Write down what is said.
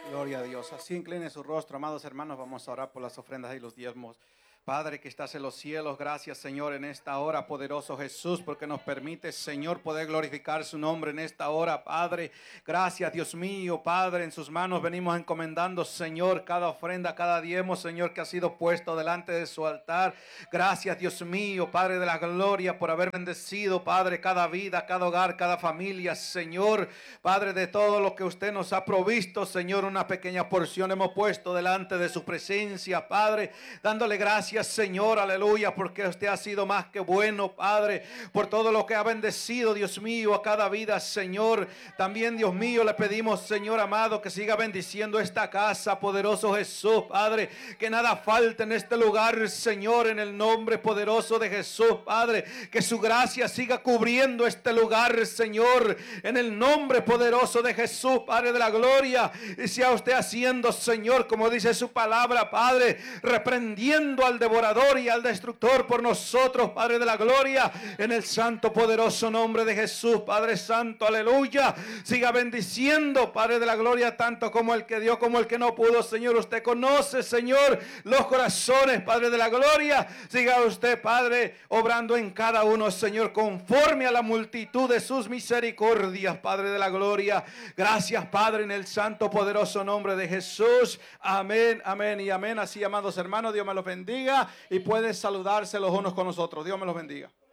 Gloria a Dios. Así incline su rostro, amados hermanos. Vamos a orar por las ofrendas y los diezmos. Padre que estás en los cielos, gracias Señor en esta hora, poderoso Jesús, porque nos permite Señor poder glorificar su nombre en esta hora, Padre. Gracias Dios mío, Padre, en sus manos venimos encomendando Señor cada ofrenda, cada diezmo Señor que ha sido puesto delante de su altar. Gracias Dios mío, Padre de la gloria, por haber bendecido Padre cada vida, cada hogar, cada familia Señor. Padre, de todo lo que usted nos ha provisto Señor, una pequeña porción hemos puesto delante de su presencia, Padre, dándole gracias Señor, aleluya, porque usted ha sido más que bueno, Padre, por todo lo que ha bendecido, Dios mío, a cada vida, Señor. También, Dios mío, le pedimos, Señor amado, que siga bendiciendo esta casa, poderoso Jesús, Padre, que nada falte en este lugar, Señor, en el nombre poderoso de Jesús, Padre, que su gracia siga cubriendo este lugar, Señor, en el nombre poderoso de Jesús, Padre de la gloria, y sea usted haciendo, Señor, como dice su palabra, Padre, reprendiendo al devorador y al destructor por nosotros, Padre de la gloria, en el santo poderoso nombre de Jesús, Padre santo, aleluya. Siga bendiciendo, Padre de la gloria, tanto como el que dio como el que no pudo, Señor. Usted conoce, Señor, los corazones, Padre de la gloria. Siga usted, Padre, obrando en cada uno, Señor, conforme a la multitud de sus misericordias, Padre de la gloria. Gracias, Padre, en el santo poderoso nombre de Jesús. Amén, amén y amén. Así, amados hermanos, Dios me los bendiga. Y pueden saludarse los unos con los otros. Dios me los bendiga.